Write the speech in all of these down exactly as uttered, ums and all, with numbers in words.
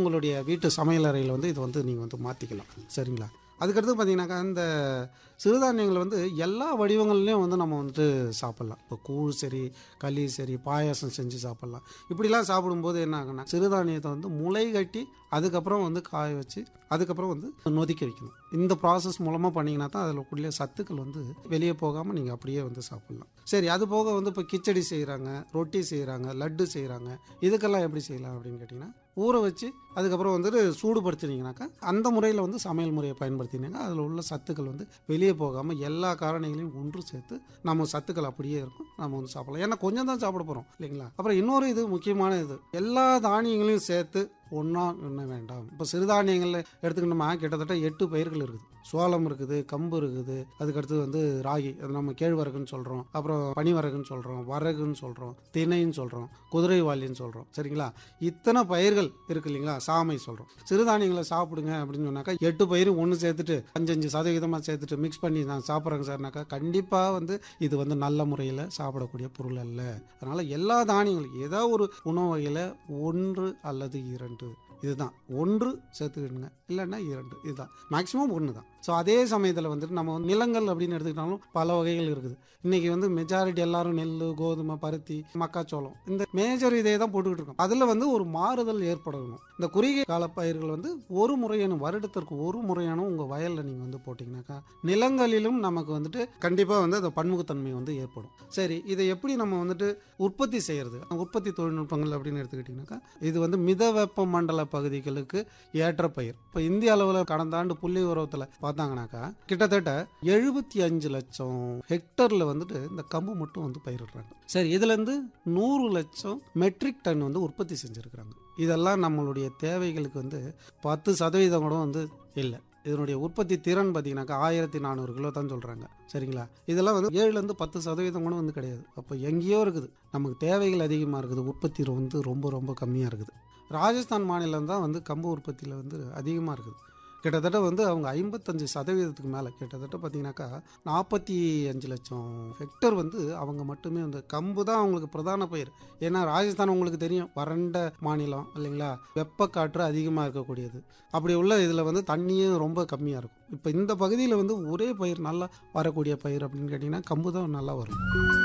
உங்களுடைய வீட்டு சமையல் அறையில் வந்து இது வந்து நீங்கள் வந்து மாற்றிக்கலாம். சரிங்களா? அதுக்கடுத்து பார்த்தீங்கன்னாக்கா இந்த சிறுதானியங்கள் வந்து எல்லா வடிவங்கள்லையும் வந்து நம்ம வந்துட்டு சாப்பிட்லாம். இப்போ கூழ் சரி, களி சரி, பாயாசம் செஞ்சு சாப்பிட்லாம். இப்படிலாம் சாப்பிடும்போது என்ன ஆகுன்னா சிறுதானியத்தை வந்து முளை கட்டி அதுக்கப்புறம் வந்து காய வச்சு அதுக்கப்புறம் வந்து நொதிக்க வைக்கணும். இந்த ப்ராசஸ் மூலமாக பண்ணிங்கன்னா தான் அதில் கூடிய சத்துக்கள் வந்து வெளியே போகாமல் நீங்கள் அப்படியே வந்து சாப்பிட்லாம். சரி, அது போக வந்து இப்போ கிச்சடி செய்கிறாங்க, ரொட்டி செய்கிறாங்க, லட்டு செய்கிறாங்க. இதுக்கெல்லாம் எப்படி செய்யலாம் அப்படின்னு கேட்டிங்கன்னா ஊற வச்சு அதுக்கப்புறம் வந்துட்டு சூடுபடுத்தினீங்கன்னாக்கா அந்த முறையில் வந்து சமையல் முறையை பயன்படுத்தினீங்கன்னா அதில் உள்ள சத்துக்கள் வந்து வெளியே போகாமல் எல்லா காரணிகளையும் ஒன்று சேர்த்து நம்ம சத்துக்கள் அப்படியே இருக்கும், நம்ம வந்து சாப்பிடலாம். ஏன்னா கொஞ்சம் தான் சாப்பிட போகிறோம் இல்லைங்களா? அப்புறம் இன்னொரு இது முக்கியமான இது, எல்லா தானியங்களையும் சேர்த்து ஒன்றா எண்ண வேண்டாம். இப்போ சிறுதானியங்களில் எடுத்துக்கிட்டோம்னா கிட்டத்தட்ட எட்டு பயிர்கள் இருக்குது. சோளம் இருக்குது, கம்பு இருக்குது, அதுக்கடுத்து வந்து ராகி, அது நம்ம கேழ்வரகுன்னு சொல்கிறோம், அப்புறம் பனிவரகுன்னு சொல்கிறோம், வரகுன்னு சொல்கிறோம், திணைன்னு சொல்கிறோம், குதிரைவாளின்னு சொல்கிறோம். சரிங்களா? இத்தனை பயிர்கள் இருக்கு இல்லைங்களா? சாமை சொல்கிறோம். சிறுதானியங்களை சாப்பிடுங்க அப்படின்னு சொன்னாக்கா எட்டு பயிரும் ஒன்று சேர்த்துட்டு அஞ்சு அஞ்சு சதவீதமாக சேர்த்துட்டு மிக்ஸ் பண்ணி நான் சாப்பிட்றேங்க சார்னாக்கா கண்டிப்பாக வந்து இது வந்து நல்ல முறையில் சாப்பிடக்கூடிய பொருள் அல்ல. அதனால் எல்லா தானியங்களும் ஏதோ ஒரு உணவு வகையில் ஒன்று அல்லது இரண்டு, இதுதான் ஒன்று சேர்த்துக்கிடுங்க, இல்லைன்னா இரண்டு, இதுதான் மேக்ஸிமம் ஒன்று தான். ஸோ அதே சமயத்தில் வந்துட்டு நம்ம வந்து நிலங்கள் அப்படின்னு எடுத்துக்கிட்டாலும் பல வகைகள் இருக்குது. இன்றைக்கி வந்து மெஜாரிட்டி எல்லாரும் நெல், கோதுமை, பருத்தி, மக்காச்சோளம் இந்த மேஜர் இதே தான் போட்டுக்கிட்டு இருக்கோம். அதில் வந்து ஒரு மாறுதல் ஏற்படணும். இந்த குறுகிய கால பயிர்கள் வந்து ஒரு முறையான வருடத்திற்கு ஒரு முறையான உங்கள் வயலில் நீங்கள் வந்து போட்டிங்கனாக்கா நிலங்களிலும் நமக்கு வந்துட்டு கண்டிப்பாக வந்து அந்த பன்முகத்தன்மை வந்து ஏற்படும். சரி, இதை எப்படி நம்ம வந்துட்டு உற்பத்தி செய்கிறது, உற்பத்தி தொழில்நுட்பங்கள் அப்படின்னு எடுத்துக்கிட்டிங்கனாக்கா இது வந்து மித வெப்ப மண்டல பகுதிகளுக்கு ஏற்ற பயிர். இப்போ இந்திய அளவில் கடந்த ஆண்டு புள்ளி உரத்தில் பார்த்தாங்கனாக்கா கிட்டத்தட்ட எழுபத்தி அஞ்சு லட்சம் ஹெக்டர்ல வந்துட்டு இந்த கம்பு மட்டும் வந்து பயிரிடுறாங்க. சரி, இதுல இருந்து நூறு லட்சம் மெட்ரிக் டன் வந்து உற்பத்தி செஞ்சிருக்கிறாங்க. இதெல்லாம் நம்மளுடைய தேவைகளுக்கு வந்து பத்து சதவீதம் கூட வந்து இல்லை. இதனுடைய உற்பத்தி திறன் பார்த்தீங்கன்னாக்கா ஆயிரத்தி நானூறு கிலோ தான் சொல்கிறாங்க. சரிங்களா? இதெல்லாம் வந்து ஏழுலேருந்து பத்து சதவீதம் கூட வந்து கிடையாது. அப்போ எங்கேயோ இருக்குது, நமக்கு தேவைகள் அதிகமாக இருக்குது, உற்பத்தி வந்து ரொம்ப ரொம்ப கம்மியாக இருக்குது. ராஜஸ்தான் மாநிலம் தான் வந்து கம்பு உற்பத்தியில் வந்து அதிகமாக இருக்குது. கிட்டத்தட்ட வந்து அவங்க ஐம்பத்தஞ்சு சதவீதத்துக்கு மேலே கிட்டத்தட்ட பார்த்தீங்கன்னாக்கா நாற்பத்தி அஞ்சு லட்சம் ஹெக்டர் வந்து அவங்க மட்டுமே வந்து கம்பு தான் அவங்களுக்கு பிரதான பயிர். ஏன்னா ராஜஸ்தான் உங்களுக்கு தெரியும் வறண்ட மாநிலம் இல்லைங்களா? வெப்பக்காற்று அதிகமாக இருக்கக்கூடியது. அப்படி உள்ள இதில் வந்து தண்ணியும் ரொம்ப கம்மியாக இருக்கும். இப்போ இந்த பகுதியில் வந்து ஒரே பயிர் நல்லா வரக்கூடிய பயிர் அப்படின்னு கேட்டிங்கன்னா கம்பு தான் நல்லா வரும்.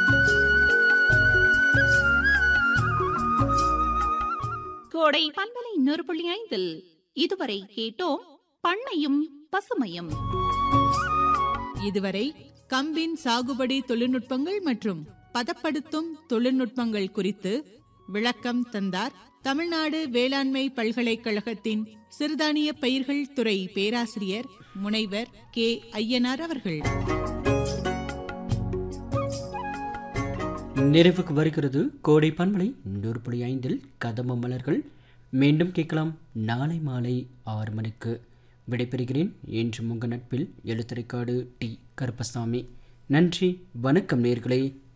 கோடை பண்பலை இன்னொரு புள்ளி ஐந்தில் இதுவரை கேட்டோம் பண்ணையும் பசுமையும். இதுவரை கம்பின் சாகுபடி தொழில்நுட்பங்கள் மற்றும் பதப்படுத்தும் தொழில்நுட்பங்கள் குறித்து விளக்கம் தந்தார் தமிழ்நாடு வேளாண்மை பல்கலைக்கழகத்தின் சிறுதானிய பயிர்கள் துறை பேராசிரியர் முனைவர் கே ஐயனார் அவர்கள். நிறைவுக்கு வருகிறது கோடை பண்பலை நூறு புள்ளி ஐந்தில் கதம்ப மலர்கள். மீண்டும் கேட்கலாம் நாளை மாலை ஆறு மணிக்கு. விடைபெறுகிறேன். என்று உங்கள் நட்பில் எழுத்துரைக்காடு டி கருப்பசாமி. நன்றி, வணக்கம் நேயர்களே.